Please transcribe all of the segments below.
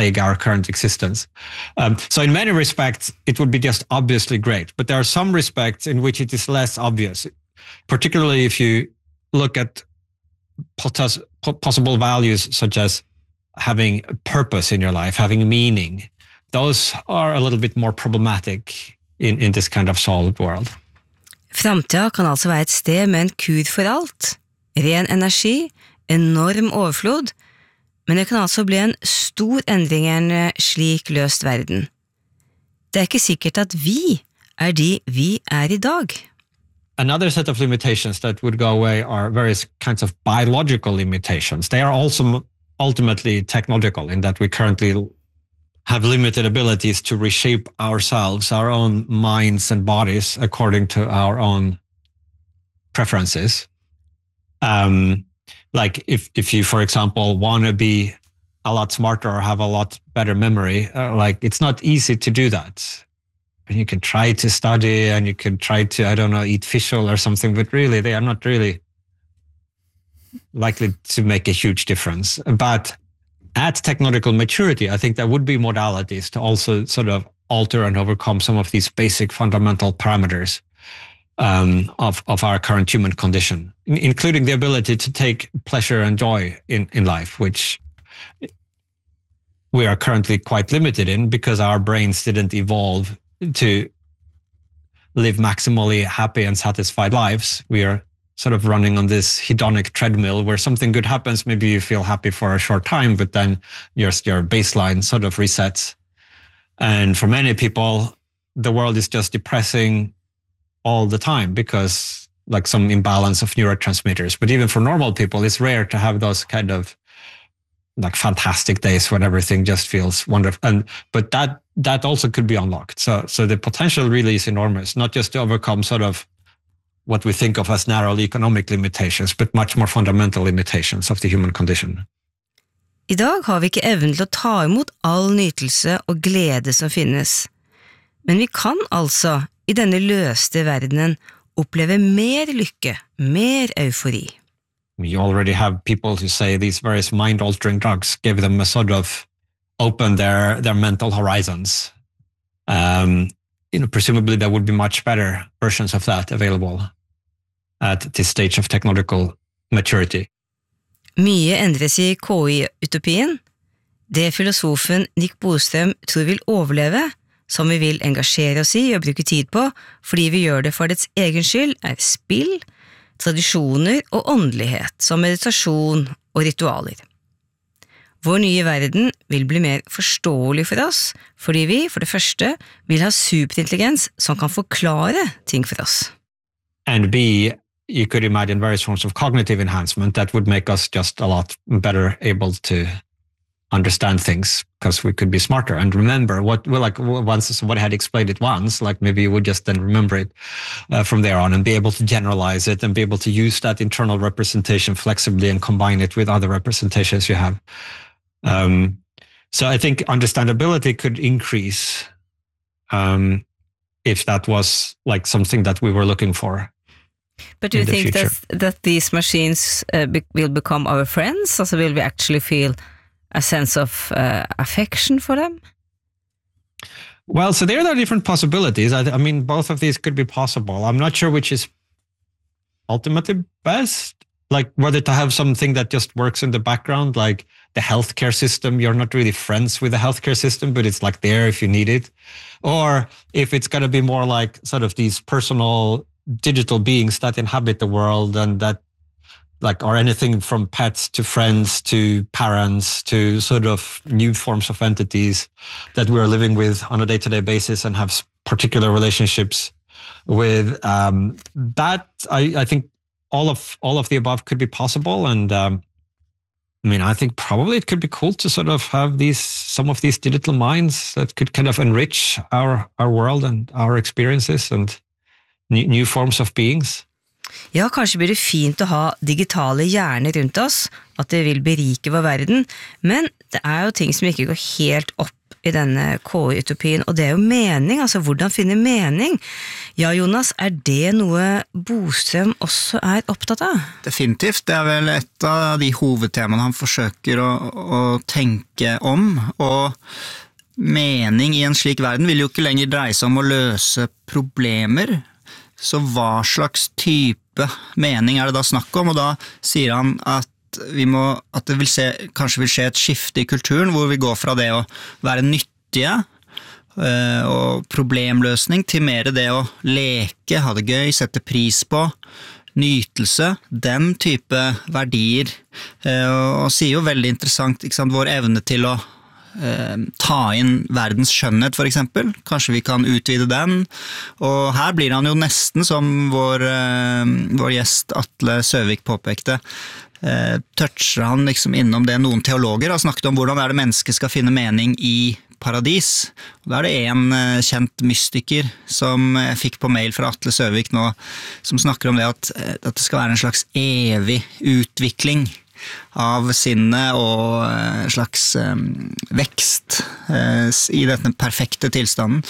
plague our current existence. So in many respects, it would be just obviously great. But there are some respects in which it is less obvious, particularly if you look at possible values such as having a purpose in your life, having meaning. Those are a little bit more problematic in this kind of solid world. Framtida kan altså være et sted med en kur for alt, ren energi, enorm overflod, men det kan altså bli en stor endring i en slik løst verden. Det er ikke sikkert at vi er de vi er I dag. Another set of limitations that would go away are various kinds of biological limitations. They are also ultimately technological in that we currently have limited abilities to reshape ourselves, our own minds and bodies according to our own preferences. Like if you, for example, want to be a lot smarter or have a lot better memory, like it's not easy to do that. And you can try to study and you can try to, I don't know, eat fish oil or something, but really they are not really likely to make a huge difference. But at technological maturity, I think there would be modalities to also sort of alter and overcome some of these basic fundamental parameters of our current human condition, including the ability to take pleasure and joy in life, which we are currently quite limited in because our brains didn't evolve to live maximally happy and satisfied lives. We are sort of running on this hedonic treadmill where something good happens, maybe you feel happy for a short time, but then your baseline sort of resets. And for many people, the world is just depressing all the time because like some imbalance of neurotransmitters. But even for normal people, it's rare to have those kind of like fantastic days when everything just feels wonderful. But that also could be unlocked. So the potential really is enormous, not just to overcome sort of what we think of as narrow economic limitations, but much more fundamental limitations of the human condition. I dag har vi ikke evnen til å ta imot all nytelse og glede som finnes. Men vi kan altså, I denne løste verdenen, oppleve mer lykke, mer eufori. You already have people who say these various mind-altering drugs give them a sort of open their mental horizons. Presumably there would be much better versions of that available at this stage of technological maturity. Mye endres I KI-utopien. Det filosofen Nick Bostrom tror vil overleve, som vi vil engasjere oss I og bruke tid på, fordi vi gjør det for dets egen skyld, spill, tradisjoner og åndelighet, som meditasjon og ritualer. Vår nye verden vil bli mer forståelig for oss, fordi vi, for det første, vil ha superintelligens som kan forklare ting for oss. And B, you could imagine various forms of cognitive enhancement that would make us just a lot better able to understand things because we could be smarter and remember once somebody had explained it once, like maybe you would just then remember it from there on and be able to generalize it and be able to use that internal representation flexibly and combine it with other representations you have. So I think understandability could increase if that was like something that we were looking for. But do you think that these machines will become our friends? Also, will we actually feel a sense of affection for them? Well, so there are different possibilities. I mean, both of these could be possible. I'm not sure which is ultimately best. Like whether to have something that just works in the background, like the healthcare system, you're not really friends with the healthcare system, but it's like there if you need it. Or if it's going to be more like sort of these personal digital beings that inhabit the world and that like are anything from pets to friends to parents to sort of new forms of entities that we are living with on a day-to-day basis and have particular relationships with. That I think all of the above could be possible, and I mean, I think probably it could be cool to sort of have some of these digital minds that could kind of enrich our world and our experiences and new forms of beings. Ja, kanskje blir det fint å ha digitale hjerner rundt oss, at det vil berike vår verden, men det jo ting som ikke går helt opp i denne KI-utopien, og det jo mening, altså hvordan finne mening. Ja, Jonas, det noe Bostrøm også opptatt av? Definitivt, det vel et av de hovedtemaene han forsøker å tenke om, og mening i en slik verden vil jo ikke lenger dreie seg om å løse problemer, så hva slags type mening det da snakk om, og da sier han at det kanskje vil skje et skifte i kulturen, hvor vi går fra det å være nyttige og problemløsning til mer det å leke, ha det gøy, sette pris på, nytelse, den type verdier, og sier jo veldig interessant, ikke sant, vår evne til å ta inn verdens skjønnhet for eksempel, kanskje vi kan utvide den, og her blir han jo nesten som vår gjest Atle Søvik påpekte, toucher han liksom innom det noen teologer har snakket om, hvordan det mennesket skal finne mening i paradis, og da det en kjent mystiker som jeg fikk på mail fra Atle Søvik nå, som snakker om det at det skal være en slags evig utvikling av sinnet og en slags vekst i denne perfekte tilstanden.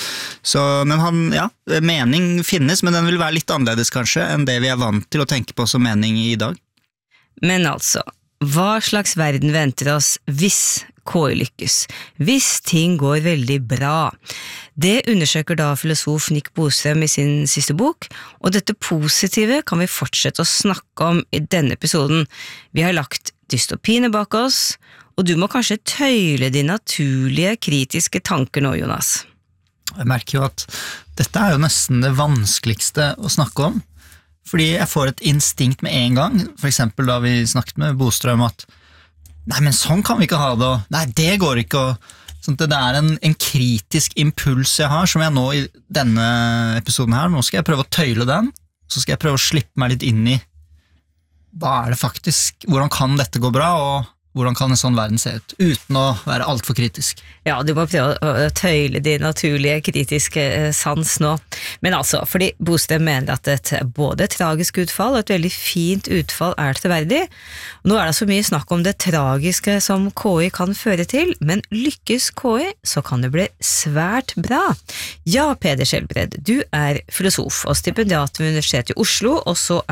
Men mening finnes, men den vil være litt annerledes kanskje enn det vi vant til å tenke på som mening i dag. Men altså, hva slags verden venter oss hvis KI lykkes? Hvis ting går veldig bra? Det undersøker da filosof Nick Bostrøm i sin siste bok, og dette positive kan vi fortsette å snakke om i denne episoden. Vi har lagt dystopiene bak oss, og du må kanskje tøyle de naturlige, kritiske tanker nå, Jonas. Jeg merker jo at dette jo nesten det vanskeligste å snakke om, fordi jeg får et instinkt med en gang, for eksempel da vi snakket med Bostrøm at nei, men sånn kan vi ikke ha det, og nei, det går ikke, og sånn at det en kritisk impuls jeg har, som jeg nå i denne episoden her, nå skal jeg prøve å tøyle den, så skal jeg prøve å slippe meg litt inn i hva det faktisk, hvordan kan dette gå bra, og hvordan kan en sånn verden se ut, uten å være alt for kritisk? Ja, du må prøve å tøyle de naturlige kritiske sans nå. Men altså, fordi Bostrøm mener at et både tragisk utfall og et veldig fint utfall tilverdig. Nå det så mye snakk om det tragiske som KI kan føre til, men lykkes KI, så kan det bli svært bra. Ja, Peder Skjelbred, du filosof og stipendiat ved Universitetet i Oslo, og så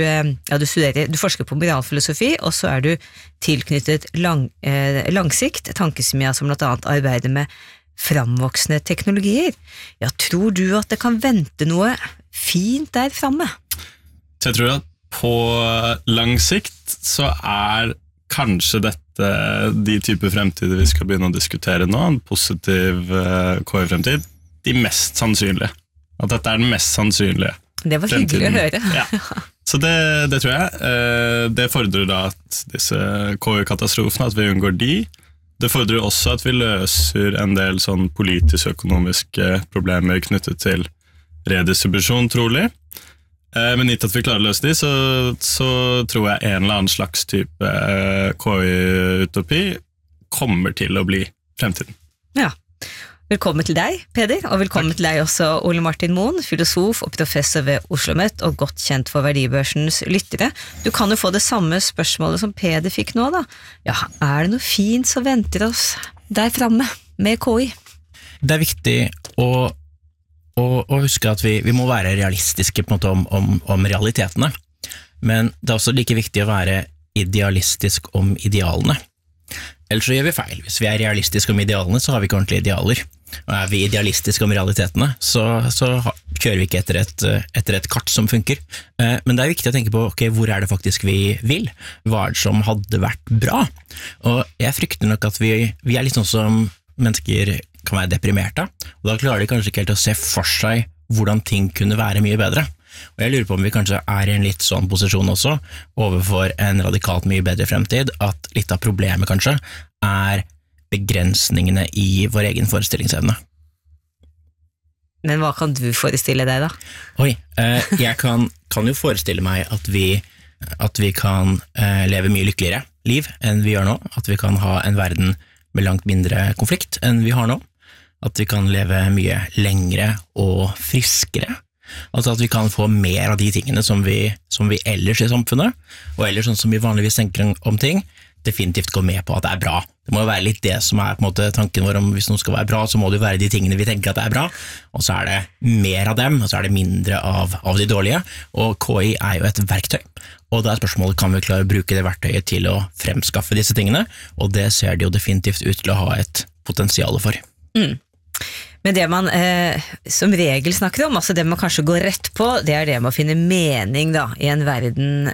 du forsker på moralfilosofi, og så du tilknyttet langsikt, tankesmia som blant annet arbeider med framvoksende teknologier. Ja, tror du at det kan vente noe fint der framme? Så jeg tror at på lang sikt så kanskje dette de typer fremtider vi skal begynne å diskutere nå, en positiv KI-fremtid, de mest sannsynlige. At dette den mest sannsynlige. Det var hyggelig å høre. Ja. Så det tror jeg. Det fordrer da at disse KI-katastrofene, at vi unngår de. Det fordrer også at vi løser en del sånn politisk-økonomiske problemer knyttet til redistribusjon, trolig. Men gitt at vi klarer å løse de, så tror jeg en eller annen slags type KI-utopi kommer til å bli fremtiden. Ja. Velkommen til deg, Peder, og velkommen til deg også, Ole Martin Moen, filosof og professor ved OsloMet, og godt kjent for Verdibørsens lyttere. Du kan jo få det samme spørsmålet som Peder fikk nå, da. Ja, det noe fint som venter oss der framme med KI? Det viktig å huske at vi må være realistiske på en måte om realitetene, men det også like viktig å være idealistisk om idealene. Ellers så gjør vi feil. Hvis vi realistiske om idealene, så har vi ikke ordentlige idealer. Og vi idealistiske om realitetene, så kjører vi ikke etter et kart som funker. Men det viktig å tenke på, ok, hvor det faktisk vi vil? Hva det som hadde vært bra? Og jeg frykter nok at vi litt sånn som mennesker kan være deprimerte, og da klarer de kanskje ikke helt å se for seg hvordan ting kunne være mye bedre. Og jeg lurer på om vi kanskje i en litt sånn posisjon også, overfor en radikalt mye bedre fremtid, at litt av problemet kanskje begrensningene i vår egen forestillingsevne. Men hva kan du forestille deg da? Jeg kan jo forestille meg at vi kan leve mye lykkeligere liv enn vi gjør nå, at vi kan ha en verden med langt mindre konflikt enn vi har nå, at vi kan leve mye lengre og friskere, altså at vi kan få mer av de tingene som vi ellers i samfunnet, og ellers sånn som vi vanligvis tenker om ting, definitivt gå med på at det bra. Det må jo være litt det som på en måte tanken vår om hvis noe skal være bra, så må det jo være de tingene vi tenker at det bra, og så det mer av dem, og så det mindre av de dårlige, og KI jo et verktøy. Og da spørsmålet, kan vi klare å bruke det verktøyet til å fremskaffe disse tingene, og det ser det jo definitivt ut til å ha et potensial for. Men det man som regel snakker om, altså det man kanskje går rett på, det det med å finne mening da, i en verden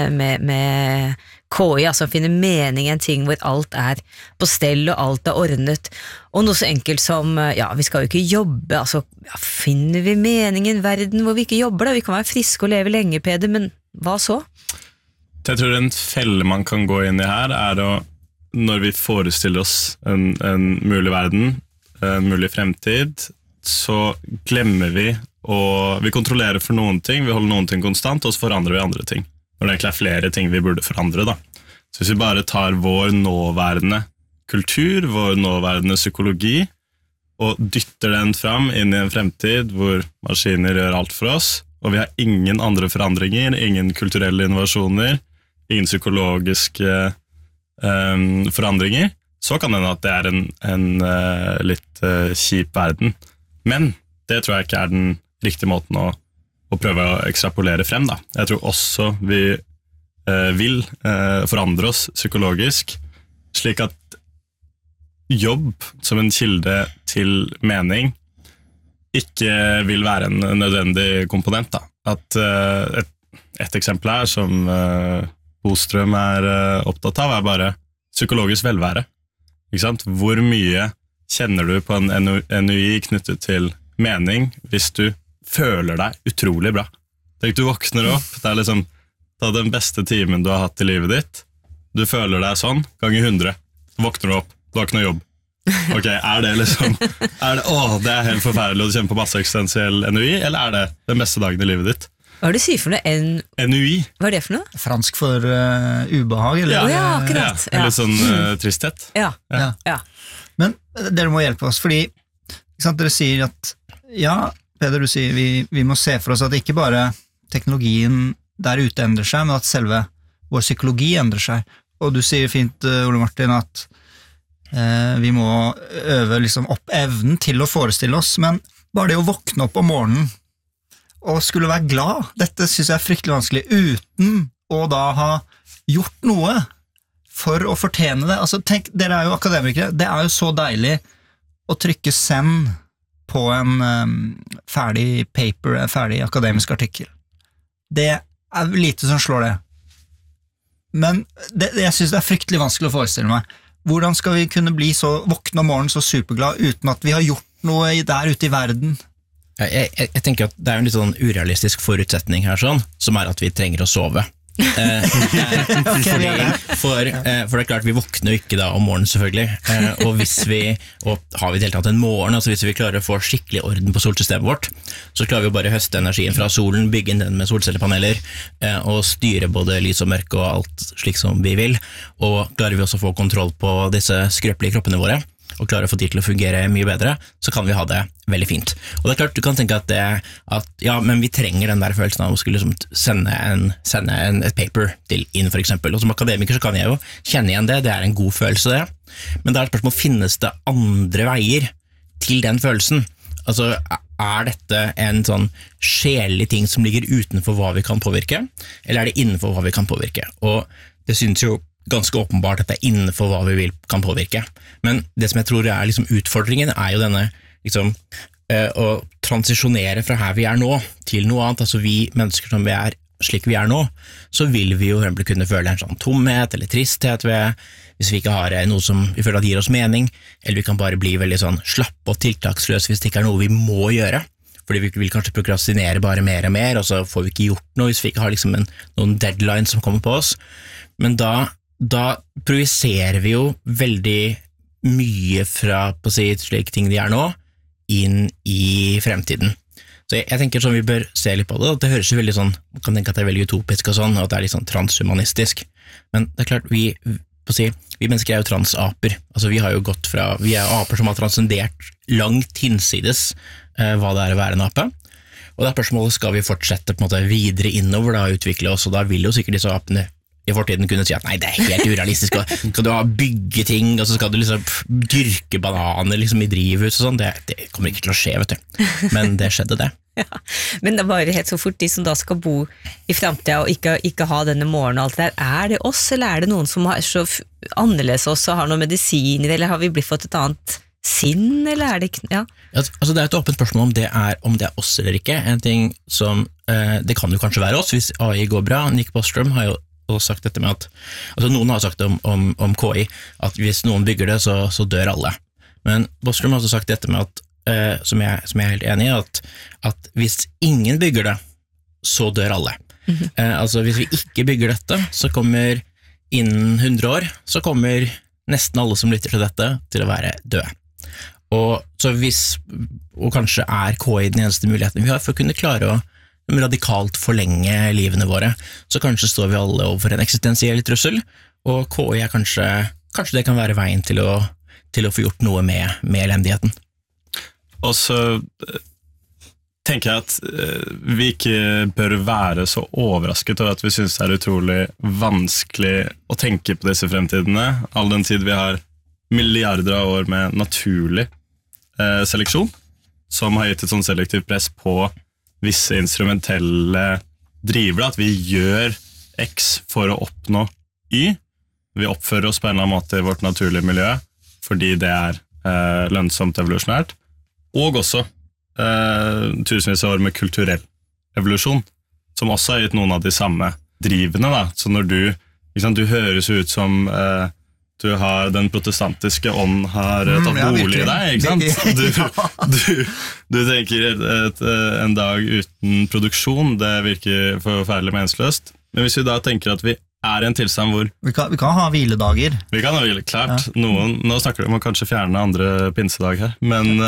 med KI, altså finne mening i en ting hvor alt på stell og alt ordnet, og noe så enkelt som, vi skal jo ikke jobbe, altså finner vi mening i en verden hvor vi ikke jobber da, vi kan være friske og leve lenge, Peder, men hva så? Jeg tror en felle man kan gå inn i her å, når vi forestiller oss en mulig verden, en mulig fremtid, så glemmer vi, og vi kontrollerer for noen ting, vi holder noen ting konstant, og så forandrer vi andre ting. Når det egentlig flere ting vi burde forandre da. Så hvis vi bare tar vår nåværende kultur, vår nåværende psykologi, og dytter den fram inn i en fremtid hvor maskiner gjør alt for oss, og vi har ingen andre forandringer, ingen kulturelle innovasjoner, ingen psykologiske forandringer, så kan det hende at det en litt kjip verden. Men det tror jeg ikke den riktige måten å prøve å ekstrapolere frem da. Jeg tror også vi vil forandre oss psykologisk, slik at jobb som en kilde til mening ikke vil være en nødvendig komponent da. At et eksempel som Bostrøm opptatt av bare psykologisk velvære. Ikke sant? Hvor mye kjenner du på en NUI knyttet til mening hvis du føler deg utrolig bra? Tenk, du våkner opp, det liksom den beste timen du har hatt i livet ditt, du føler deg sånn, ganger 100, så våkner du opp, du har ikke noe jobb. Ok, det liksom, det helt forferdelig å kjenne på masse eksistensiell NUI, eller det den beste dagen i livet ditt? Hva det sier for noe? NUI. Hva det for noe? Fransk for ubehag, eller? Ja, akkurat. Ja, litt sånn tristhet. Ja. Men dere må hjelpe oss, fordi ikke sant, dere sier at, Peder, du sier vi må se for oss at ikke bare teknologien der ute endrer seg, men at selve vår psykologi endrer seg. Og du sier fint, Ole Martin, at vi må øve liksom opp evnen til å forestille oss, men bare det å våkne opp om morgenen og skulle være glad, dette synes jeg fryktelig vanskelig, uten å da ha gjort noe for å fortjene det. Altså, tenk, dere jo akademikere, det jo så deilig å trykke send på en ferdig paper, en ferdig akademisk artikkel. Det lite som slår det. Men jeg synes det fryktelig vanskelig å forestille meg. Hvordan skal vi kunne bli så våkne om morgenen så superglad uten at vi har gjort noe der ute i verden? Jeg tenker at det en litt sånn urealistisk forutsetning her sånn, som at vi trenger å sove. For det klart vi våkner jo ikke da om morgenen selvfølgelig, og har vi deltatt en morgen, altså hvis vi klarer å få skikkelig orden på solsystemet vårt, så klarer vi jo bare høste energien fra solen, bygge inn den med solcellepaneler, og styre både lys og mørke og alt slik som vi vil, og klarer vi også å få kontroll på disse skrøpelige kroppene våre, og klarer å få de til å fungere mye bedre, så kan vi ha det veldig fint. Og det klart, du kan tenke men vi trenger den der følelsen av å skulle liksom sende et paper inn for eksempel, og som akademiker så kan jeg jo kjenne igjen det en god følelse det, men da spørsmål, finnes det andre veier til den følelsen? Altså, dette en sånn sjelelig ting som ligger utenfor hva vi kan påvirke, eller det innenfor hva vi kan påvirke? Og det synes jo ganske åpenbart at det innenfor hva vi kan påvirke. Men det som jeg tror liksom utfordringen jo denne liksom, å transisjonere fra her vi nå til noe annet. Altså vi mennesker som vi slik vi nå, så vil vi jo kunne føle en sånn tomhet eller tristhet hvis vi ikke har noe som vi føler at gir oss mening, eller vi kan bare bli veldig sånn slappe og tiltaksløse hvis det ikke noe vi må gjøre. Fordi vi vil kanskje prokrastinere bare mer og mer, og så får vi ikke gjort noe hvis vi ikke har liksom noen deadlines som kommer på oss. Men da projiserer vi jo veldig mye fra på å si slik ting de nå, inn i fremtiden. Så jeg tenker sånn vi bør se litt på det, og det høres jo veldig sånn, man kan tenke at det veldig utopisk og sånn, og at det litt sånn transhumanistisk, men det klart vi mennesker jo transaper, altså vi har jo gått fra, vi aper som har transcendert langt hinsides hva det å være en ape, og det spørsmålet skal vi fortsette på en måte videre innover da, utvikle oss, og da vil jo sikkert disse apene i fortiden kunne si at nei, det helt urealistisk, og skal du ha byggeting, og så skal du liksom dyrke bananer liksom i drivhus og sånn, det kommer ikke til å skje, vet du. Men det skjedde det. Ja, men det er bare helt så fort de som da skal bo i fremtiden og ikke ha denne morgenen og alt det der, det oss, eller det noen som er så annerledes oss og har noen medisiner, eller har vi blitt fått et annet sinn, eller det ikke, ja? Altså det et åpent spørsmål om det er oss eller ikke. En ting som, det kan jo kanskje være oss hvis AI går bra. Nick Bostrom har jo også sagt dette med at, altså noen har sagt om KI, at hvis noen bygger det, så dør alle. Men Bostrom har også sagt dette med at, som jeg er helt enig i, at hvis ingen bygger det, så dør alle. Altså hvis vi ikke bygger dette, så kommer innen 100 år, så kommer nesten alle som lytter til dette til å være døde. Og kanskje KI den eneste muligheten vi har for å kunne klare å radikalt forlenge livene våre, så kanskje står vi alle overfor en eksistensiell trussel, og KI kanskje det kan være veien til å få gjort noe med elendigheten. Og så tenker jeg at vi ikke bør være så overrasket over at vi synes det utrolig vanskelig å tenke på disse fremtidene, all den tid vi har milliarder av år med naturlig seleksjon, som har gitt et sånn selektivt press på visse instrumentelle drivere, at vi gjør X for å oppnå Y. Vi oppfører oss på en eller annen måte i vårt naturlige miljø, fordi det lønnsomt evolusjonært, og også tusenvis av år med kulturell evolusjon, som også har gitt noen av de samme drivene. Da. Så når du høres ut som du har den protestantiske ånd har tatt bolig i deg, ikke sant? Du tenker en dag uten produksjon, det virker forferdelig meningsløst. Men hvis vi da tenker at vi i en tilstand hvor Vi kan ha hviledager. Vi kan ha hvile, klart. Ja. Nå snakker du om å kanskje fjerne andre pinsedag her, men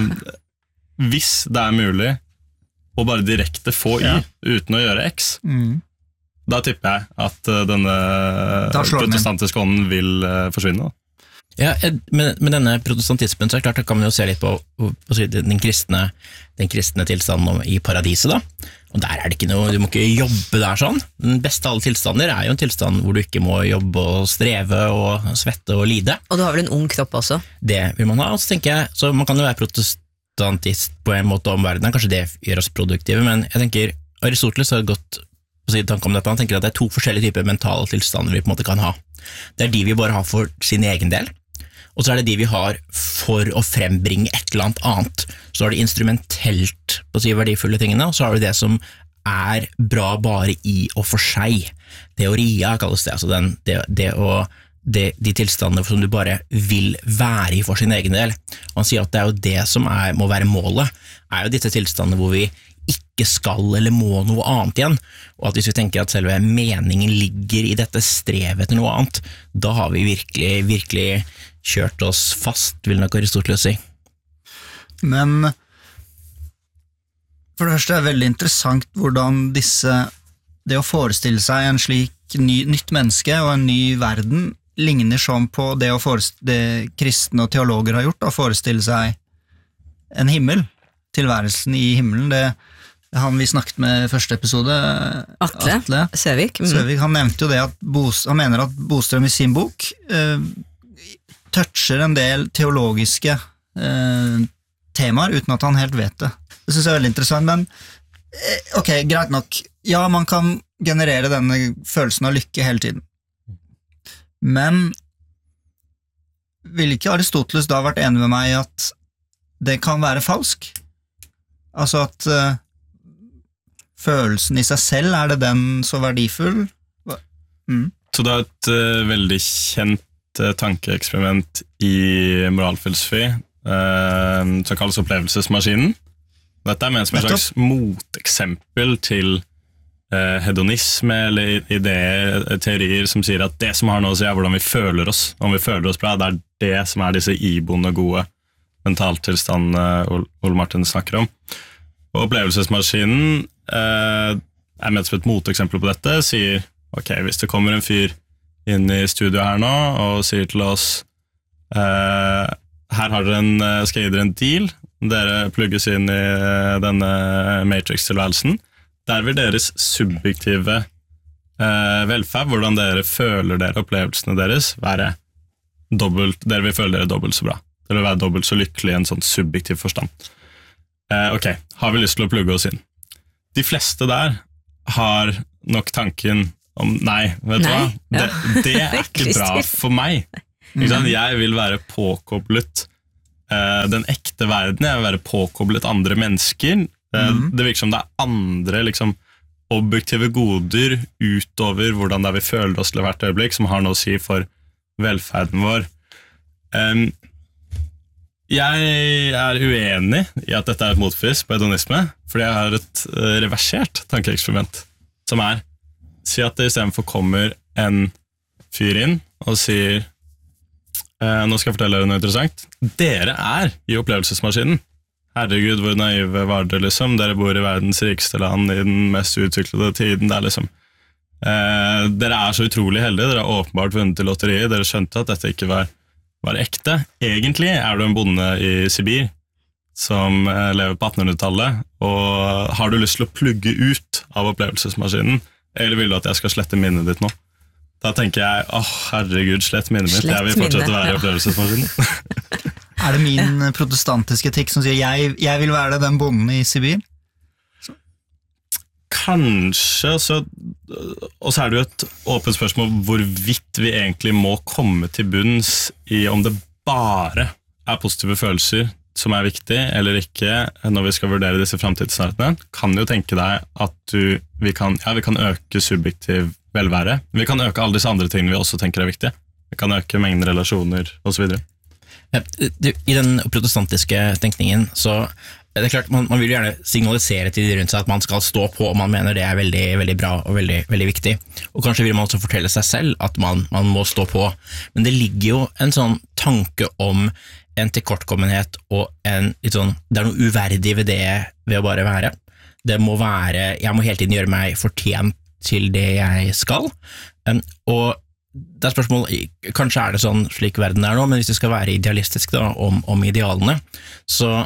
hvis det mulig å bare direkte få Y uten å gjøre X, da tipper jeg at denne protestantiske ånden vil forsvinne. Ja, med denne protestantismen så klart, da kan man jo se litt på den kristne tilstanden i paradiset da, og der det ikke noe, du må ikke jobbe der sånn. Den beste av alle tilstander jo en tilstand hvor du ikke må jobbe og streve og svette og lide. Og du har vel en ung kropp også? Det vil man ha, og så tenker jeg, så man kan jo være protestantist på en måte om verden, kanskje det gjør oss produktive, men jeg tenker Aristoteles har gått tanke om dette, han tenker at det 2 forskjellige typer mentale tilstander vi på en måte kan ha. Det de vi bare har for sin egen del, og så det de vi har for å frembringe et eller annet. Så det instrumentelt på å si verdifulle tingene, og så har du det som bra bare i og for seg. Teoria kalles det, altså de tilstandene som du bare vil være i for sin egen del. Og han sier at det jo det som må være målet, jo disse tilstandene hvor vi ikke skal eller må noe annet igjen, og at hvis vi tenker at selve meningen ligger i dette strevet etter noe annet, da har vi virkelig kjørt oss fast, vil nok Aristoteles si. Men for det første veldig interessant hvordan det å forestille seg en slik nytt menneske og en ny verden ligner sånn på det kristne og teologer har gjort, å forestille seg en himmel, tilværelsen i himmelen. Han vi snakket med i første episode, Atle Søvik, han nevnte jo det at han mener at Bostrøm i sin bok toucher en del teologiske temaer uten at han helt vet det. Det synes jeg veldig interessant, men ok, greit nok. Ja, man kan generere denne følelsen av lykke hele tiden. Men vil ikke Aristoteles da vært enig med meg i at det kan være falsk? Altså at følelsen i seg selv, det den så verdifull? Så det et veldig kjent tankeeksperiment i moralfilosofi som kalles opplevelsesmaskinen. Dette ment som en slags moteksempel til hedonisme eller ideer, teorier som sier at det som har noe å si hvordan vi føler oss. Om vi føler oss bra, det det som disse iboende gode mentaltilstandene Ole Martin snakker om. Og opplevelsesmaskinen ment som et moteksempel på dette, sier ok, hvis det kommer en fyr inn i studio her nå og sier til oss her har dere skal jeg gi dere en deal, dere plugges inn i denne Matrix-tilværelsen, der vil deres subjektive velferd, hvordan dere føler dere, opplevelsene deres, være dobbelt, dere vil føle dere dobbelt så bra. Dere vil være dobbelt så lykkelig i en sånn subjektiv forstand. Ok, har vi lyst til å plugge oss inn? De fleste der har nok tanken om, nei, vet du hva? Det ikke bra for meg. Jeg vil være påkoblet den ekte verden, jeg vil være påkoblet andre mennesker. Det virker som det andre, liksom, objektive goder utover hvordan det vi føler oss til hvert øyeblikk, som har noe å si for velferden vår. Jeg uenig i at dette et motbevis på hedonisme, fordi jeg har et reversert tankeeksperiment, som si at det i stedet for kommer en fyr inn og sier nå skal jeg fortelle dere noe interessant. Dere i opplevelsesmaskinen. Herregud, hvor naive var dere, liksom. Dere bor i verdens rikeste land i den mest utviklede tiden. Det liksom. Dere så utrolig heldige. Dere har åpenbart vunnet i lotteriet. Dere skjønte at dette ikke var ekte. Egentlig du en bonde i Sibir som lever på 1800-tallet, og har du lyst til å plugge ut av opplevelsesmaskinen, eller vil du at jeg skal slette minnet ditt nå? Da tenker jeg, herregud, slett minnet mitt. Jeg vil fortsette å være i opplevelsesmaskinen. Det min protestantiske etikk som sier jeg vil være den bonden i Sibir? Kanskje, og så det jo et åpent spørsmål hvorvidt vi egentlig må komme til bunns i om det bare positive følelser som viktig eller ikke når vi skal vurdere disse fremtidsscenariene. Kan jo tenke deg at vi kan øke subjektiv velvære. Vi kan øke alle disse andre tingene vi også tenker viktige. Vi kan øke mengden relasjoner og så videre. I den protestantiske tenkningen så det klart, man vil gjerne signalisere til de rundt seg at man skal stå på, og man mener det veldig, veldig bra og veldig, veldig viktig. Og kanskje vil man også fortelle seg selv at man må stå på. Men det ligger jo en sånn tanke om en tilkortkommenhet og litt sånn, det noe uverdig ved det ved å bare være. Det må være, jeg må hele tiden gjøre meg fortjent til det jeg skal. Og det spørsmål, kanskje det sånn slik verden nå, men hvis det skal være idealistisk da, om idealene, så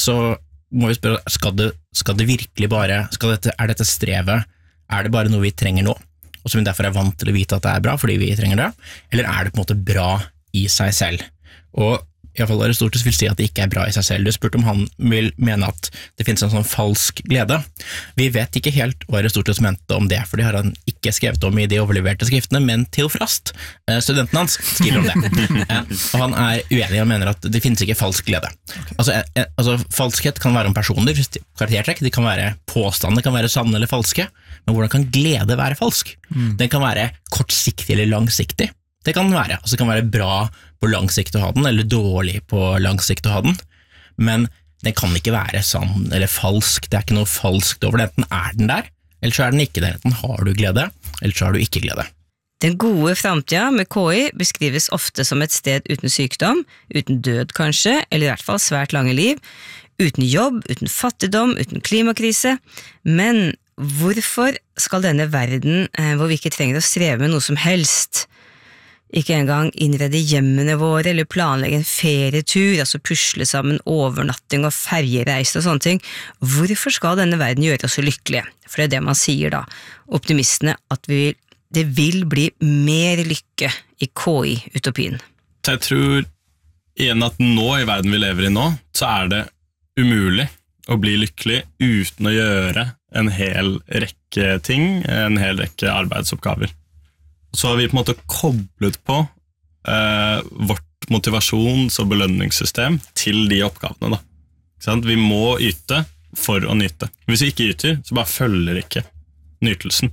må vi spørre, skal det virkelig bare, dette strevet, det bare noe vi trenger nå, og som vi derfor vant til å vite at det bra fordi vi trenger det, eller det på en måte bra i seg selv? Og i hvert fall Aristoteles vil si at det ikke bra i seg selv. Du spurte om han vil mene at det finnes en sånn falsk glede. Vi vet ikke helt hva Aristoteles mente om det, for det har han ikke skrevet om i de overleverte skriftene, men Theophrast, studenten hans, skriver om det. Og han uenig og mener at det finnes ikke falsk glede. Altså falskhet kan være om personer, karaktertrekk, det kan være påstander, det kan være sanne eller falske, men hvordan kan glede være falsk? Den kan være kortsiktig eller langsiktig. Det kan være, altså det kan være bra på lang sikt å ha den, eller dårlig på lang sikt å ha den, men den kan ikke være sann eller falsk, det ikke noe falskt over det, enten den der, eller så den ikke der, enten har du glede, eller så har du ikke glede. Den gode fremtida med KI beskrives ofte som et sted uten sykdom, uten død kanskje, eller i hvert fall svært lange liv, uten jobb, uten fattigdom, uten klimakrise, men hvorfor skal denne verden, hvor vi ikke trenger å streve med noe som helst, ikke engang innrede hjemmene våre eller planlegge en ferietur, altså pusle sammen overnatting og ferjereiser og sånne ting. Hvorfor skal denne verden gjøre oss så lykkelige? For det det man sier da, optimistene, at det vil bli mer lykke i KI-utopien. Jeg tror igjen at nå i verden vi lever i nå, så det umulig å bli lykkelig uten å gjøre en hel rekke ting, en hel rekke arbeidsoppgaver. Så har vi på en måte koblet på vårt motivasjons- og belønningssystem til de oppgavene. Da. Vi må yte for å nyte. Hvis vi ikke yter, så bare følger ikke nytelsen.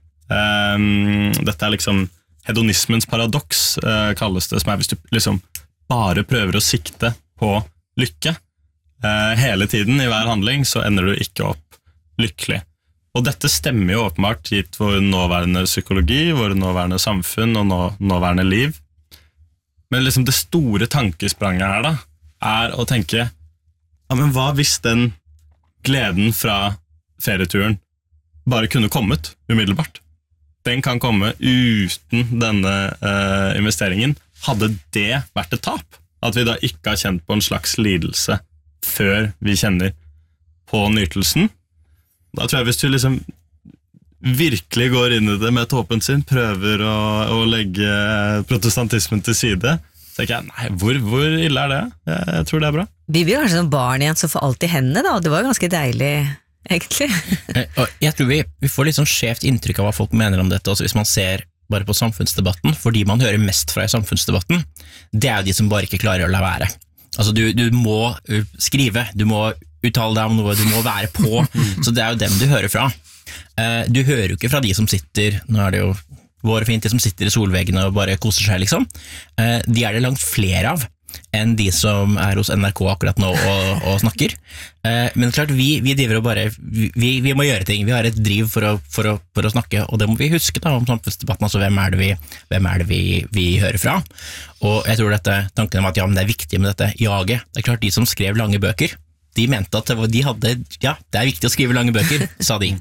Dette liksom hedonismens paradoks, kalles det, som hvis du liksom bare prøver å sikte på lykke hele tiden i hver handling, så ender du ikke opp lykkelig. Og dette stemmer jo åpenbart gitt vår nåværende psykologi, vår nåværende samfunn og nåværende liv. Men liksom det store tankespranget her da, å tenke, ja, men hva hvis den gleden fra ferieturen bare kunne kommet umiddelbart? Den kan komme uten denne investeringen. Hadde det vært et tap? At vi da ikke har kjent på en slags lidelse før vi kjenner på nytelsen? Da tror jeg hvis du liksom virkelig går inn i det med et åpent sinn, prøver å legge protestantismen til side, så tenker jeg, nei, hvor ille det? Jeg tror det bra. Vi blir kanskje som barn igjen som får alt i hendene da, og det var ganske deilig, egentlig. Jeg tror vi får litt sånn skjevt inntrykk av hva folk mener om dette, også hvis man ser bare på samfunnsdebatten, fordi man hører mest fra i samfunnsdebatten, det jo de som bare ikke klarer å la være. Altså du må skrive, du må uttale deg om noe, du må være på, så det jo dem du hører fra. Du hører jo ikke fra de som sitter, nå det jo våre fint, de som sitter i solveggene og bare koser seg liksom, de det langt flere av enn de som hos NRK akkurat nå og snakker. Men klart, vi driver og bare, vi må gjøre ting, vi har et driv for å snakke, og det må vi huske da om samfunnsdebatten, altså hvem det vi hører fra. Og jeg tror tanken om at ja, men det viktig med dette jaget, det klart de som skrev lange bøker, de mente at det viktig å skrive lange bøker, sa de.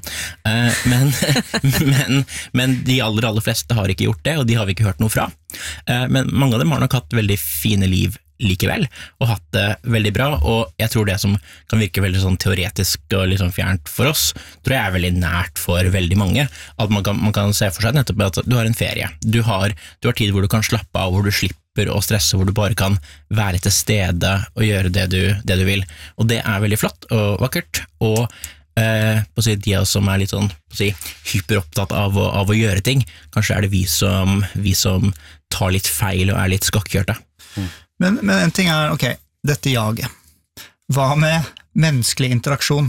Men de aller fleste har ikke gjort det, og de har vi ikke hørt noe fra. Men mange av dem har nok hatt veldig fine liv likevel, og hatt det veldig bra, og jeg tror det som kan virke veldig sånn teoretisk og liksom fjernt for oss, tror jeg veldig nært for veldig mange, at man kan se for seg nettopp at du har en ferie, du har tid hvor du kan slappe av, hvor du slipper og stresse, hvor du bare kan være til stede og gjøre det du vil, og det veldig flott og vakkert, og på å si, de som litt sånn på å si, hyperopptatt av å gjøre ting, kanskje det vi som tar litt feil og litt skakkjørte. Men en ting ok, dette jaget. Hva med menneskelig interaksjon?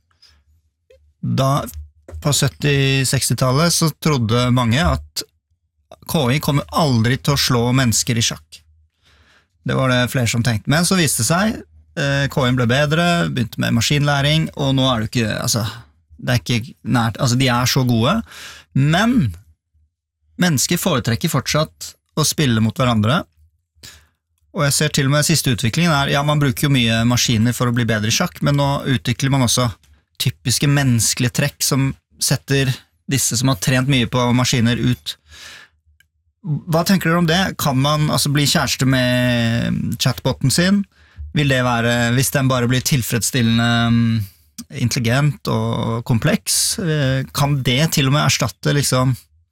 Da, på 70-60-tallet, så trodde mange at KI kommer aldri til å slå mennesker i sjakk. Det var det flere som tenkte. Men så viste det seg, KI ble bedre, begynte med maskinlæring, og nå det ikke, altså, det ikke nært, altså de så gode, men mennesker foretrekker fortsatt å spille mot hverandre, og jeg ser til og med siste utviklingen ja, man bruker jo mye maskiner for å bli bedre i sjakk, men nå utvikler man også typiske menneskelige trekk som setter disse som har trent mye på maskiner ut. Hva tenker dere om det? Kan man altså bli kjæreste med chatboten sin? Vil det være, hvis den bare blir tilfredsstillende intelligent og kompleks, kan det til og med erstatte liksom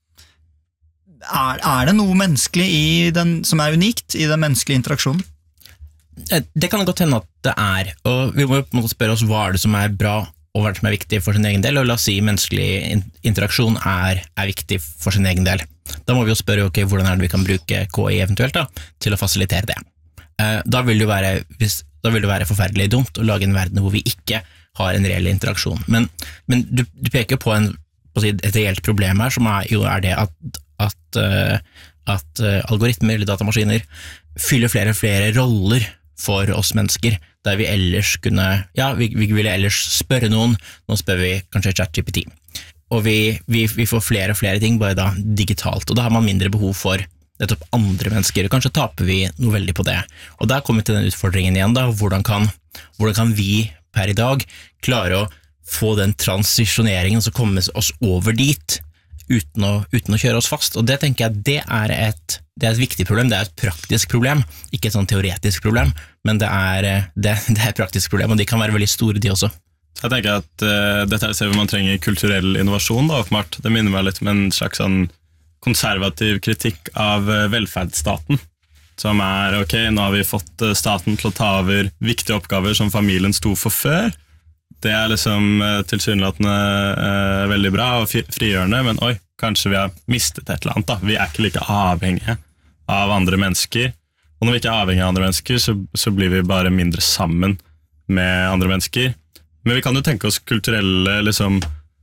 det noe menneskelig i den, som unikt i den menneskelige interaksjonen? Det kan godt hende at det og vi må på en måte spørre oss hva det som bra og hva det som viktig for sin egen del, og la oss si menneskelig interaksjon viktig for sin egen del. Da må vi jo spørre, ok, hvordan det vi kan bruke KI eventuelt da, til å fasilitere det. Da vil det være forferdelig dumt å lage en verden hvor vi ikke har en reell interaksjon. Men du peker på et reelt problem her, som jo det at algoritmer eller datamaskiner fyller flere og flere roller for oss mennesker, der vi ellers kunne, vi ville ellers spørre noen, nå spør vi kanskje ChatGPT. Og vi får flere og flere ting bare da digitalt, og da har man mindre behov for nettopp andre mennesker, og kanskje taper vi noe veldig på det. Og der kommer vi til den utfordringen igjen da, hvordan kan vi per i dag klare å få den transisjoneringen som kommer oss over dit, uten å kjøre oss fast, og det tenker jeg det et viktig problem, det et praktisk problem, ikke et sånn teoretisk problem, men det et praktisk problem, og de kan være veldig store de også. Så jeg tenker at dette et sted hvor man trenger kulturell innovasjon da, åpenbart. Det minner meg litt om en slags sånn konservativ kritikk av velferdsstaten, som ok, nå har vi fått staten til å ta over viktige oppgaver som familien sto for før. Det liksom tilsynelatende veldig bra og frigjørende, men kanskje vi har mistet et eller annet da. Vi ikke like avhengige av andre mennesker, og når vi ikke avhengige av andre mennesker, så blir vi bare mindre sammen med andre mennesker. Men vi kan jo tenke oss kulturelle liksom,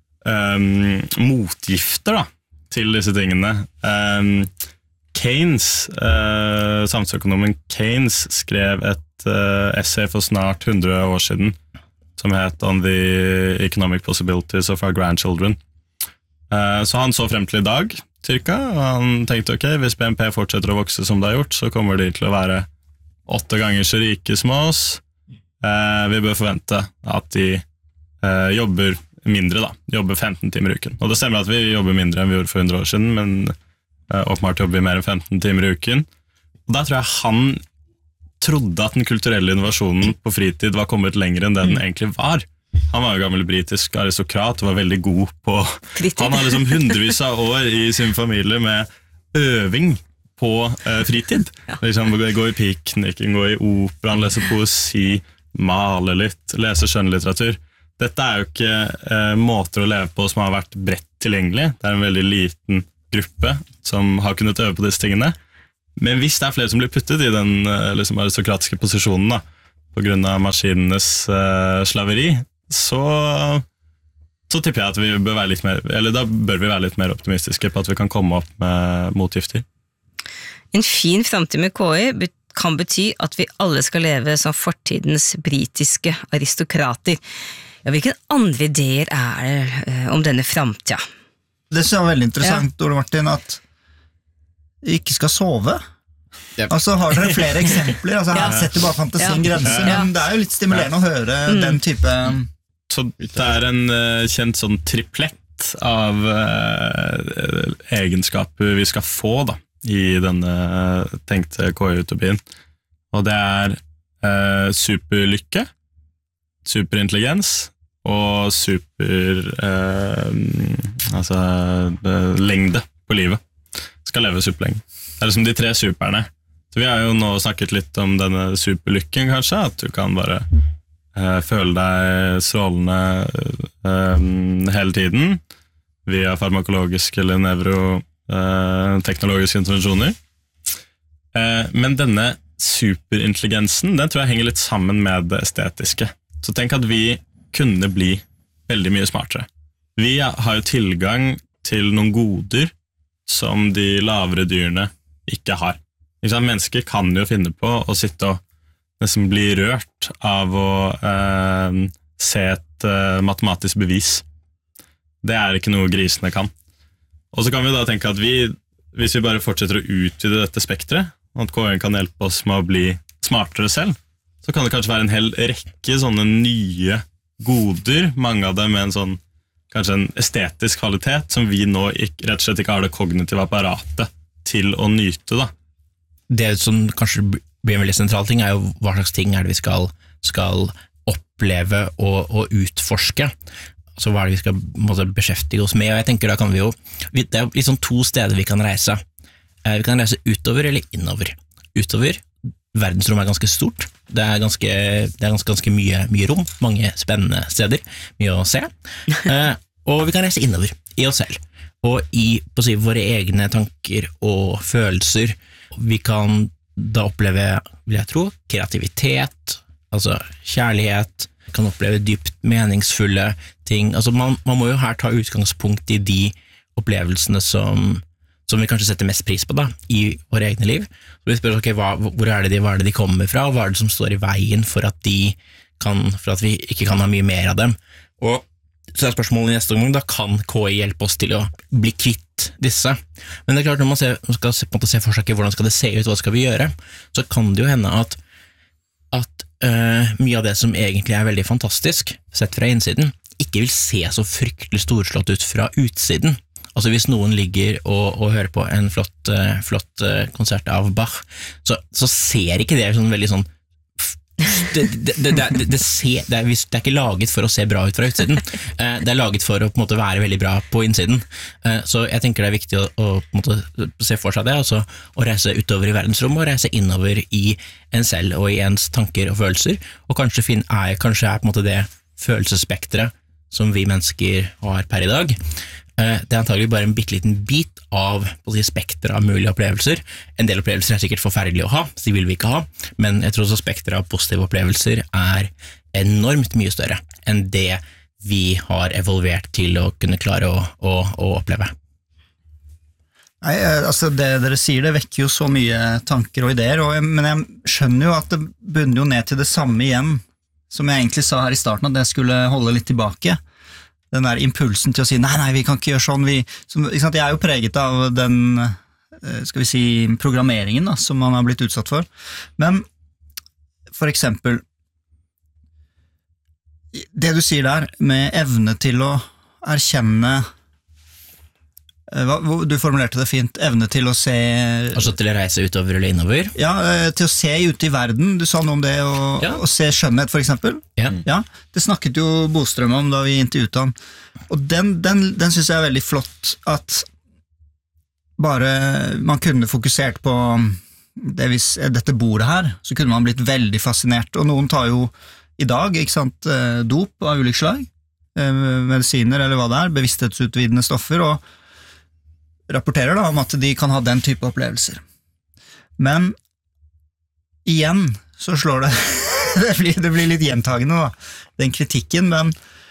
motgifter da, til disse tingene. Keynes, samfunnsøkonomen Keynes, skrev et essay for snart 100 år siden, som het On the Economic Possibilities of Our Grandchildren. Så han så frem til i dag, cirka, og han tenkte, ok, hvis BNP fortsetter å vokse som det har gjort, så kommer de til å være 8 ganger så rike som oss. Vi bør forvente at de jobber mindre da, jobber 15 timer i uken. Og det stemmer at vi jobber mindre enn vi gjorde for 100 år siden, men åpenbart jobber vi mer enn 15 timer i uken. Og der tror jeg han trodde at den kulturelle innovasjonen på fritid var kommet lenger enn det den egentlig var. Han var jo gammel britisk aristokrat og var veldig god på Fritid. Han har liksom hundrevis av år i sin familie med øving på fritid. Liksom, gå i piknikken, gå i operaen, lese poesi, male litt, lese skjønnlitteratur. Dette er jo ikke måter å leve på som har vært bredt tilgjengelig. Det er en veldig liten gruppe som har kunnet øve på disse tingene. Men hvis det er flere som blir puttet i den liksom, aristokratiske posisjonen da, på grunn av maskinenes slaveri, så tipper jeg at vi bør være litt mer, eller da bør vi være litt mer optimistiske på at vi kan komme opp med motgifter. En fin fremtid med KI kan bety at vi alle skal leve som fortidens britiske aristokrater. Ja, hvilke andre ideer er det om denne fremtida? Det synes jeg var veldig interessant, Ole Martin, at ikke skal sove. Altså har dere flere eksempler, altså her setter bare fantasien grenser, men det er jo litt stimulerende å høre den type... Så det er en kjent sånn triplett av egenskaper vi skal få da, i denne tenkte KI-utopien. Og det er superlykke, superintelligens og lengde på livet. Skal leve superlenge. Det er liksom de 3 superne. Så vi har jo nå snakket litt om denne superlykken kanskje, at du kan bare føle deg strålende hele tiden via farmakologiske eller nevroteknologiske intervensjoner. Men denne superintelligensen, den tror jeg henger litt sammen med det estetiske. Så tenk at vi kunne bli veldig mye smartere. Vi har jo tilgang til noen goder som de lavere dyrene ikke har. Mennesker kan jo finne på å sitte og nesten bli rørt av å se et matematisk bevis. Det er ikke noe grisene kan. Og så kan vi da tenke at hvis vi bare fortsetter å utvide dette spektret, at KI kan hjelpe oss med å bli smartere selv, så kan det kanskje være en hel rekke sånne nye goder, mange av dem med kanskje en estetisk kvalitet, som vi nå rett og slett ikke har det kognitive apparatet til å nyte da. Det som kanskje blir en veldig sentral ting, er jo hva slags ting er det vi skal oppleve og utforske. Altså hva er det vi skal beskjeftige oss med, og jeg tenker da kan vi jo, det er liksom 2 steder vi kan reise. Vi kan reise utover eller innover. Utover, verdensrommet er ganske stort, det er ganske mye rom, mange spennende steder, mye å se, og vi kan reise innover i oss selv, og i våre egne tanker og følelser. Vi kan da oppleve, vil jeg tro, kreativitet, altså kjærlighet, kan oppleve dypt meningsfulle ting. Altså man må jo her ta utgangspunkt i de opplevelsene som vi kanskje setter mest pris på da, i våre egne liv. Så vi spør, hvor er det de kommer fra, og hva er det som står i veien for at vi ikke kan ha mye mer av dem. Og så er spørsmålet i neste omgang, da kan KI hjelpe oss til å bli kvitt disse. Men det er klart, når man skal på en måte se for seg hvordan skal det se ut, hva skal vi gjøre, så kan det jo hende at mye av det som egentlig er veldig fantastisk, sett fra innsiden, ikke vil se så fryktelig storslått ut fra utsiden. Altså hvis noen ligger og hører på en flott konsert av Bach, så ser ikke det veldig sånn det er ikke laget for å se bra ut fra utsiden. Det er laget for å på en måte være veldig bra på innsiden. Så jeg tenker det er viktig å på en måte se for seg det, altså å reise utover i verdensrommet og reise innover i en selv og i ens tanker og følelser, og kanskje er på en måte det følelsesspektret som vi mennesker har per i dag. Det er antagelig bare en bitteliten bit av spektret av mulige opplevelser. En del opplevelser er sikkert forferdelige å ha, så de vil vi ikke ha, men jeg tror også spektret av positive opplevelser er enormt mye større enn det vi har evolvert til å kunne klare å oppleve. Nei, altså det dere sier, det vekker jo så mye tanker og ideer, men jeg skjønner jo at det bunner jo ned til det samme igjen, som jeg egentlig sa her i starten, at det skulle holde litt tilbake. Den der impulsen til å si, nei, vi kan ikke gjøre sånn. Jeg er jo preget av den, skal vi si, programmeringen da, som man har blitt utsatt for. Men for eksempel, det du sier der, med evne til å erkjenne, du formulerte det fint, evne til å se... Altså til å reise utover eller innover? Ja, til å se ute i verden, du sa noe om det, og se skjønnhet for eksempel. Ja, det snakket jo Bostrøm om da vi intervjuet han. Og den synes jeg veldig flott, at bare man kunne fokusert på dette bordet her, så kunne man blitt veldig fascinert. Og noen tar jo i dag, ikke sant, dop av ulik slag, medisiner eller hva det bevissthetsutvidende stoffer, og rapporterer da om at de kan ha den type opplevelser. Men igjen så slår det det blir litt gjentagende da, den kritikken, men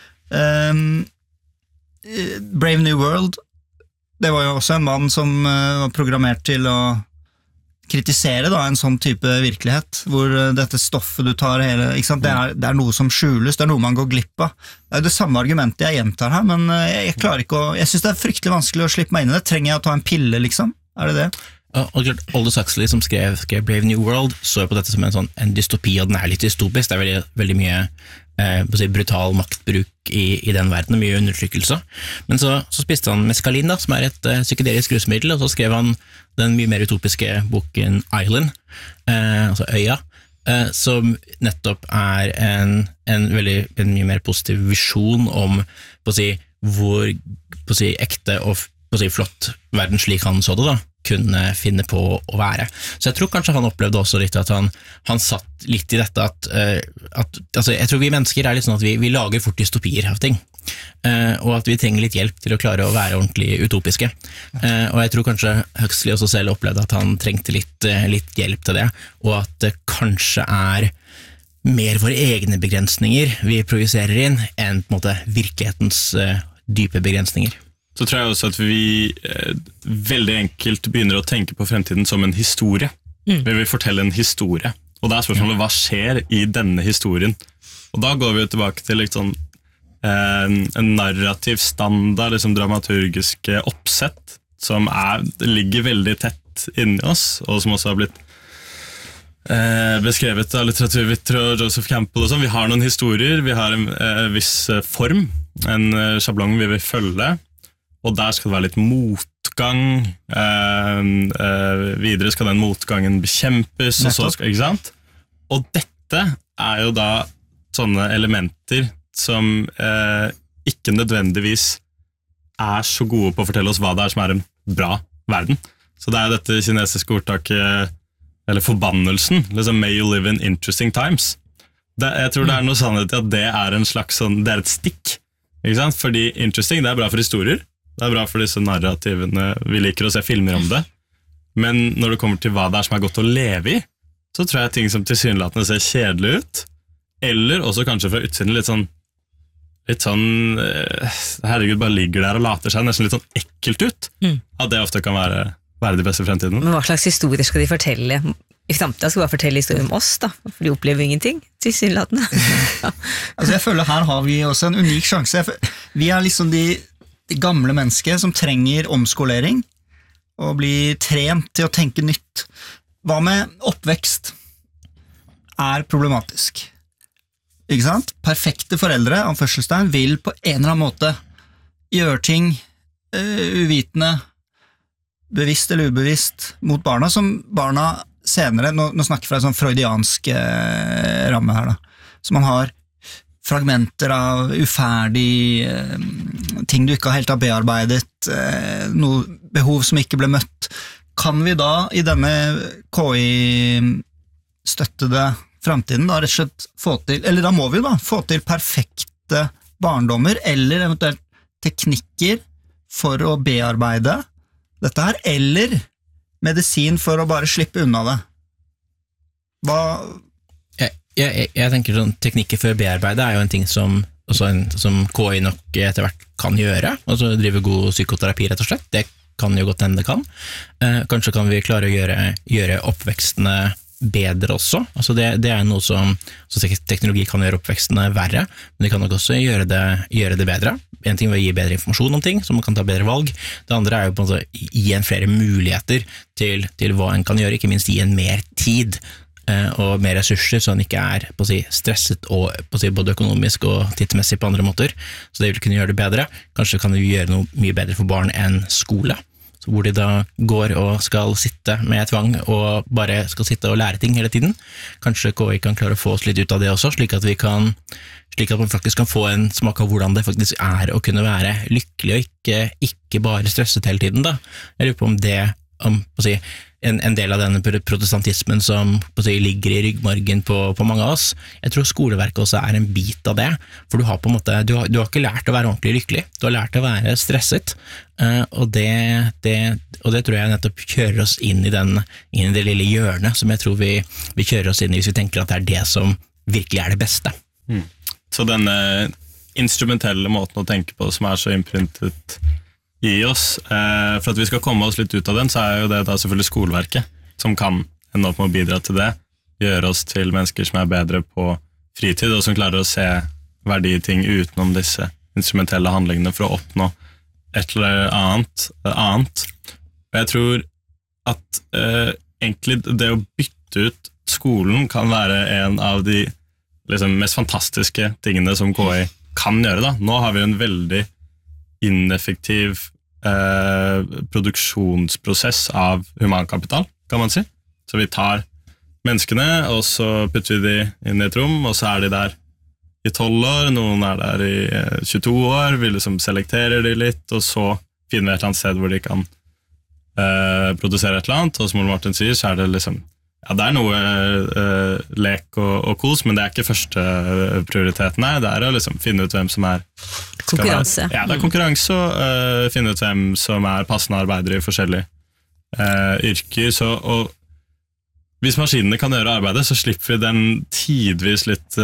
Brave New World, det var jo også en mann som var programmert til å kritisere da, en sånn type virkelighet, hvor dette stoffet du tar ikke sant? Det er noe som skjules, det er noe man går glipp av. Det er jo det samme argumentet jeg gjentar her, men jeg klarer ikke jeg synes det er fryktelig vanskelig å slippe meg inn i det. Trenger jeg å ta en pille, liksom? Er det det? Og klart, Aldous Huxley som skrev Brave New World så på dette som en dystopi, og den er litt dystopisk. Det er veldig mye brutal maktbruk i den verden, mye undertrykkelse. Men så spiste han meskalin, da, som er et psykedelisk rusmiddel, og så skrev han den mye mer utopiske boken Island, altså Øya, som nettopp er en mye mer positiv visjon om hvor ekte og flott verden slik han så det da, kunne finne på å være. Så jeg tror kanskje han opplevde også litt at han satt litt i dette at altså jeg tror vi mennesker er litt sånn at vi lager fort dystopier av ting, og at vi trenger litt hjelp til å klare å være ordentlig utopiske. Og jeg tror kanskje Huxley også selv opplevde at han trengte litt hjelp til det, og at det kanskje er mer våre egne begrensninger vi projiserer inn, enn på en måte virkelighetens dype begrensninger. Så tror jeg også at vi veldig enkelt begynner å tenke på fremtiden som en historie. Vi vil fortelle en historie. Og da er spørsmålet, hva skjer i denne historien? Og da går vi jo tilbake til liksom, en narrativ standard, liksom dramaturgiske oppsett, som ligger veldig tett inni oss, og som også har blitt beskrevet av litteraturviter og Joseph Campbell og sånn. Vi har noen historier, vi har en viss form, en sjablong vi vil følge, og der skal det være litt motgang, videre skal den motgangen bekjempes, og så skal, ikke sant? Og dette er jo da sånne elementer som ikke nødvendigvis er så gode på å fortelle oss hva det er som er en bra verden. Så det er dette kinesiske ordtaket, eller forbannelsen, liksom, may you live in interesting times. Jeg tror det er noe sannhet i at det er en slags sånn, det er et stikk, ikke sant? Fordi interesting, det er bra for historier, det er bra for disse narrativene, vi liker å se filmer om det, men når det kommer til hva det er som er godt å leve i, så tror jeg ting som tilsynelatende ser kjedelig ut, eller også kanskje fra utsiden litt sånn herregud, bare ligger der og later seg nesten litt sånn ekkelt ut, at det ofte kan være de beste fremtiden. Men hva slags historier skal de fortelle? I fremtiden skal de bare fortelle historier om oss da, for de opplever ingenting, tilsynelatende. Altså jeg føler her har vi også en unik sjanse. Vi er liksom de gamle mennesker som trenger omskolering og blir trent til å tenke nytt. Hva med oppvekst er problematisk? Ikke sant? Perfekte foreldre, anførselstegn, vil på en eller annen måte gjøre ting uvitende, bevisst eller ubevisst, mot barna, som barna senere, nå snakker jeg fra en sånn freudiansk ramme her da, så man har fragmenter av uferdig ting du ikke har helt har bearbeidet, noe behov som ikke ble møtt. Kan vi da i denne KI-støttede fremtiden da rett og slett få til, eller da må vi da få til perfekte barndommer, eller eventuelt teknikker for å bearbeide dette her, eller medisin for å bare slippe unna det? Jeg tenker sånn, teknikker for å bearbeide er jo en ting som KI nok etter hvert kan gjøre, altså drive god psykoterapi rett og slett, det kan jo godt hende det kan. Kanskje kan vi klare å gjøre oppvekstene bedre også, altså det er noe som teknologi kan gjøre oppvekstene verre, men det kan nok også gjøre det bedre. En ting er å gi bedre informasjon om ting, så man kan ta bedre valg. Det andre er jo på en måte gi en flere muligheter til hva en kan gjøre, ikke minst gi en mer tid og mer ressurser, så han ikke er på å si, stresset og på å si, både økonomisk og tidsmessig på andre måter, så det vil kunne gjøre det bedre. Kanskje kan vi gjøre noe mye bedre for barn enn skole, hvor de da går og skal sitte med tvang og bare skal sitte og lære ting hele tiden. Kanskje KI kan klare å få oss litt ut av det også, slik at man faktisk kan få en smak av hvordan det faktisk å kunne være lykkelig og ikke bare stresset hele tiden da. Jeg lurer på om det, en del av denne protestantismen som ligger i ryggmargen på mange av oss. Jeg tror skoleverket også en bit av det, for du har på en måte, du har ikke lært å være ordentlig lykkelig, du har lært å være stresset, og det tror jeg nettopp kjører oss inn i det lille hjørnet som jeg tror vi kjører oss inn i hvis vi tenker at det det som virkelig det beste. Så denne instrumentelle måten å tenke på som så innprintet i oss, for at vi skal komme oss litt ut av den, så jo det da selvfølgelig skoleverket som kan ende opp med å bidra til det, gjøre oss til mennesker som bedre på fritid, og som klarer å se verdi i ting utenom disse instrumentelle handlingene for å oppnå et eller annet. Og jeg tror at egentlig det å bytte ut skolen kan være en av de liksom, mest fantastiske tingene som KI kan gjøre da. Nå har vi en veldig ineffektiv produksjonsprosess av humankapital, kan man si. Så vi tar menneskene, og så putter vi de inn i et rom, og så de der i 12 år, noen der i 22 år, vi liksom selekterer de litt, og så finner vi et eller annet sted hvor de kan produsere et eller annet, og som Ole Martin sier, så det liksom ja, det noe lek og kos, men det ikke første prioriteten det å liksom finne ut hvem som konkurranse. Ja, det konkurranse og finne ut hvem som passende arbeidere i forskjellige yrker. Så, og hvis maskinene kan gjøre arbeidet, så slipper vi den tidvis litt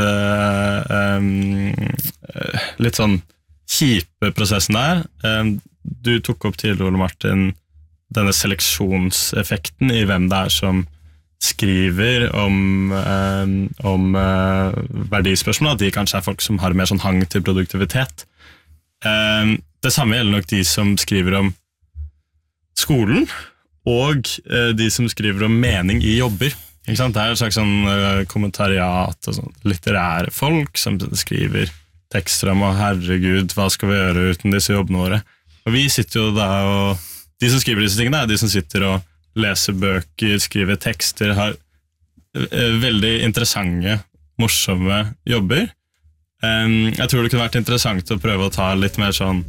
sånn kjipe prosessen der. Du tok opp til Ole Martin denne seleksjonseffekten i hvem det som skriver om verdispørsmål, at de kanskje folk som har mer sånn hang til produktivitet. Det samme gjelder nok de som skriver om skolen, og de som skriver om mening i jobber. Ikke sant? Det et slags sånn kommentariat og sånn litterære folk som skriver tekster om herregud, hva skal vi gjøre uten disse jobbene våre? Og vi sitter jo da, og de som skriver disse tingene de som sitter og leser bøker, skriver tekster, har veldig interessante, morsomme jobber. Jeg tror det kunne vært interessant å prøve å ta litt mer sånn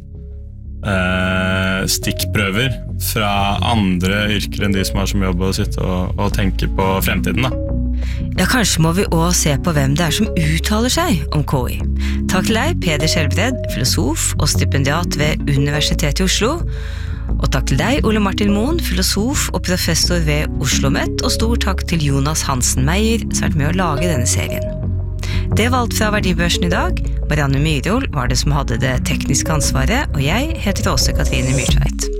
stikkprøver fra andre yrker enn de som har som jobb å sitte og tenke på fremtiden da. Ja, kanskje må vi også se på hvem det som uttaler seg om KI. Takk til deg, Peder Skjelbred, filosof og stipendiat ved Universitetet i Oslo. Og takk til deg, Ole Martin Moen, filosof og professor ved OsloMet, og stor takk til Jonas Hansen Meyer, som har vært med å lage denne serien. Det var alt fra Verdibørsen i dag. Marianne Myrhol var det som hadde det tekniske ansvaret, og jeg heter Åse Katrine Myrtveit.